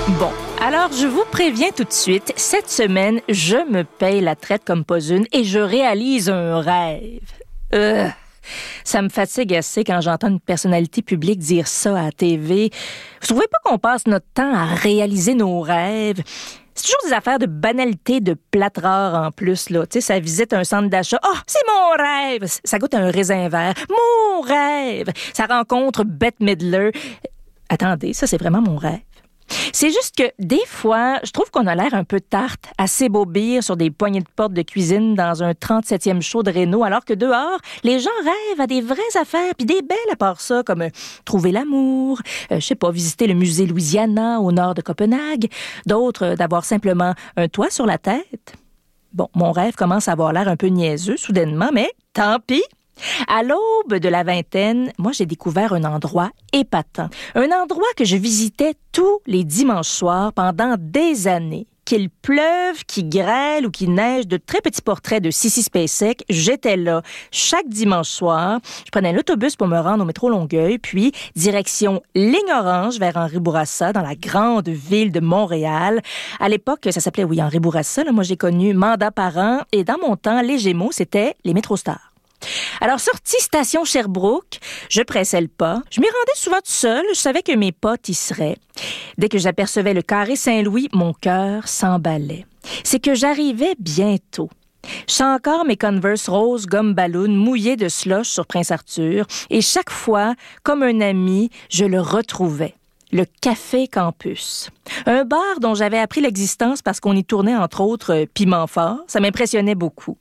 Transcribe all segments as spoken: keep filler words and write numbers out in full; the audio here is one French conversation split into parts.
Bon, alors je vous préviens tout de suite, cette semaine, je me paye la traite comme pas une et je réalise un rêve. Euh, ça me fatigue assez quand j'entends une personnalité publique dire ça à la T V. Vous trouvez pas qu'on passe notre temps à réaliser nos rêves? C'est toujours des affaires de banalité, de plate rare en plus, là. Tu sais, ça visite un centre d'achat. « Ah, oh, c'est mon rêve! » Ça goûte un raisin vert. « Mon rêve! » Ça rencontre Bette Midler. Attendez, ça, c'est vraiment mon rêve. C'est juste que, des fois, je trouve qu'on a l'air un peu tarte à s'ébobir sur des poignées de porte de cuisine dans un trente-septième show de Réno, alors que dehors, les gens rêvent à des vraies affaires, puis des belles à part ça, comme euh, trouver l'amour, euh, je sais pas, visiter le musée Louisiana au nord de Copenhague, d'autres euh, d'avoir simplement un toit sur la tête. Bon, mon rêve commence à avoir l'air un peu niaiseux, soudainement, mais tant pis. À l'aube de la vingtaine, moi, j'ai découvert un endroit épatant. Un endroit que je visitais tous les dimanches soirs pendant des années. Qu'il pleuve, qu'il grêle ou qu'il neige, de très petits portraits de Sissi Spacek, j'étais là chaque dimanche soir. Je prenais l'autobus pour me rendre au métro Longueuil, puis direction Ligne Orange vers Henri Bourassa, dans la grande ville de Montréal. À l'époque, ça s'appelait, oui, Henri Bourassa. Là, moi, j'ai connu Mandat par an. Et dans mon temps, les Gémeaux, c'était les MétroStars. Alors, sortie station Sherbrooke, je pressais le pas. Je m'y rendais souvent toute seule. Je savais que mes potes y seraient. Dès que j'apercevais le carré Saint-Louis, mon cœur s'emballait. C'est que j'arrivais bientôt. Je sens encore mes Converse roses gomme ballon mouillés de slush sur Prince-Arthur. Et chaque fois, comme un ami, je le retrouvais. Le Café Campus. Un bar dont j'avais appris l'existence parce qu'on y tournait, entre autres, euh, Piment Fort. Ça m'impressionnait beaucoup.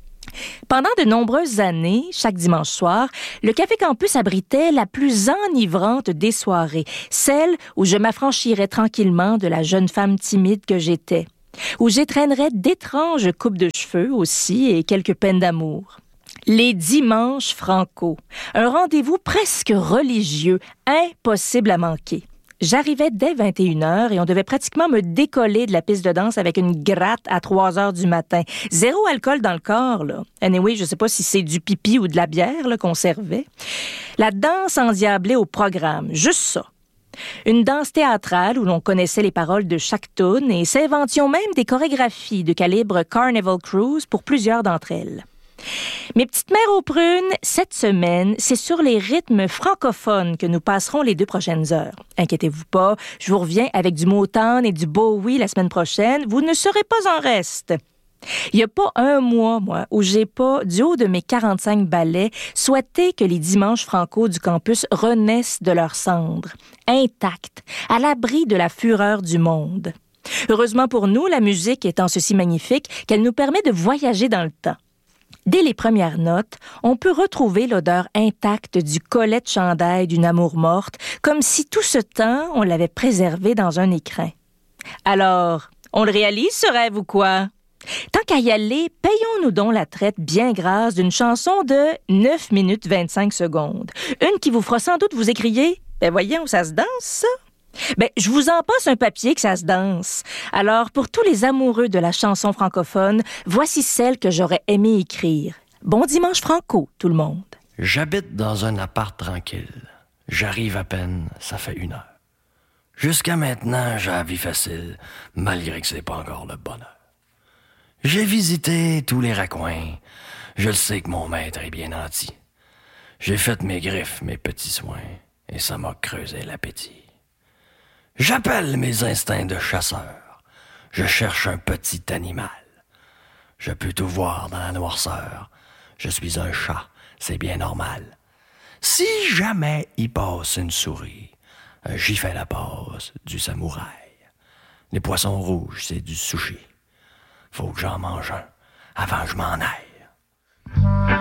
Pendant de nombreuses années, chaque dimanche soir, le Café Campus abritait la plus enivrante des soirées, celle où je m'affranchirais tranquillement de la jeune femme timide que j'étais, où j'étrennerais d'étranges coupes de cheveux aussi et quelques peines d'amour. Les dimanches franco, un rendez-vous presque religieux, impossible à manquer. J'arrivais dès vingt et une heures et on devait pratiquement me décoller de la piste de danse avec une gratte à trois heures du matin. Zéro alcool dans le corps, là. Anyway, je sais pas si c'est du pipi ou de la bière là, qu'on servait. La danse endiablée au programme, juste ça. Une danse théâtrale où l'on connaissait les paroles de chaque tune et s'inventions même des chorégraphies de calibre Carnival Cruise pour plusieurs d'entre elles. Mes petites mères aux prunes, cette semaine, c'est sur les rythmes francophones que nous passerons les deux prochaines heures. Inquiétez-vous pas, je vous reviens avec du Motown et du Bowie la semaine prochaine. Vous ne serez pas en reste. Il n'y a pas un mois, moi, où j'ai pas, du haut de mes quarante-cinq ballets, souhaité que les dimanches franco du campus renaissent de leurs cendres, intacts, à l'abri de la fureur du monde. Heureusement pour nous, la musique est en ceci magnifique qu'elle nous permet de voyager dans le temps. Dès les premières notes, on peut retrouver l'odeur intacte du collet de chandail d'une amour morte, comme si tout ce temps, on l'avait préservé dans un écrin. Alors, on le réalise, ce rêve ou quoi? Tant qu'à y aller, payons-nous donc la traite bien grasse d'une chanson de neuf minutes vingt-cinq secondes. Une qui vous fera sans doute vous écrier « Ben voyons, ça se danse, ça? » Ben, je vous en passe un papier que ça se danse. Alors, pour tous les amoureux de la chanson francophone, voici celle que j'aurais aimé écrire. Bon dimanche franco, tout le monde. J'habite dans un appart tranquille. J'arrive à peine, ça fait une heure. Jusqu'à maintenant, j'ai la vie facile, malgré que c'est pas encore le bonheur. J'ai visité tous les raccoins. Je le sais que mon maître est bien nanti. J'ai fait mes griffes, mes petits soins, et ça m'a creusé l'appétit. J'appelle mes instincts de chasseur. Je cherche un petit animal. Je peux tout voir dans la noirceur. Je suis un chat, c'est bien normal. Si jamais il passe une souris, j'y fais la passe du samouraï. Les poissons rouges, c'est du sushi. Faut que j'en mange un avant que je m'en aille.